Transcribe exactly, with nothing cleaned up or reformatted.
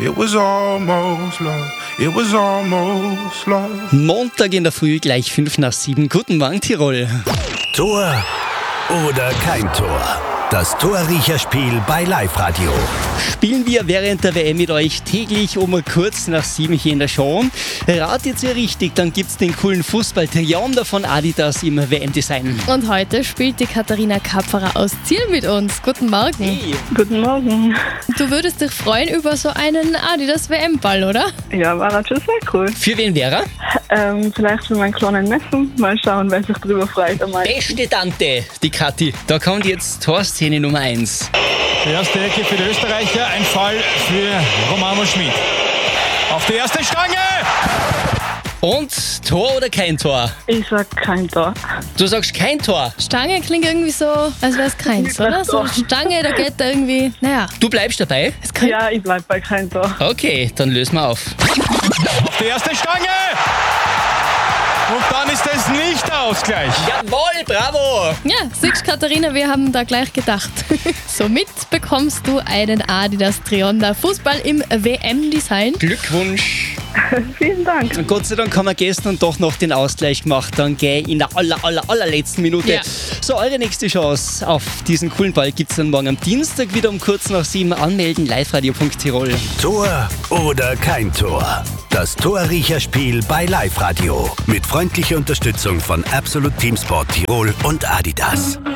It was almost love. It was almost love. Montag in der Früh, gleich fünf nach sieben. Guten Morgen, Tirol. Tor oder kein Tor? Das Torriecherspiel bei Live-Radio. Spielen wir während der W M mit euch täglich um kurz nach sieben hier in der Show. Ratet ihr richtig, dann gibt's den coolen Fußball-Triander von Adidas im W M-Design. Und heute spielt die Katharina Kapferer aus Ziel mit uns. Guten Morgen. Hey. Guten Morgen. Du würdest dich freuen über so einen Adidas W M-Ball, oder? Ja, war natürlich sehr cool. Für wen wäre er? Ähm, vielleicht für meinen kleinen Neffen. Mal schauen, wer sich drüber freut. am meisten. Beste Tante, die Kathi. Da kommt jetzt Torszene Nummer eins. Die erste Ecke für die Österreicher, ein Fall für Romano Schmid. Auf die erste Stange! Und Tor oder kein Tor? Ich sag kein Tor. Du sagst kein Tor. Stange klingt irgendwie so, als wäre es keins, oder? So Stange, da geht da irgendwie, naja. Du bleibst dabei? Es kann, Ja, ich bleib bei kein Tor. Okay, dann lösen wir auf. Auf die erste Stange! Und dann ist es nicht der Ausgleich. Jawohl, bravo! ja, siehst Katharina, wir haben da gleich gedacht. Somit bekommst du einen Adidas Triander Fußball im W M-Design. Glückwunsch. Vielen Dank. Und Gott sei Dank haben wir gestern doch noch den Ausgleich gemacht, dann geh in der aller, aller, allerletzten Minute. Ja. So, eure nächste Chance auf diesen coolen Ball gibt es dann morgen am Dienstag wieder um kurz nach sieben. Anmelden, liveradio punkt tirol. Tor oder kein Tor? Das Torriecherspiel bei Live-Radio. Mit freundlicher Unterstützung von Absolut Teamsport Tirol und Adidas.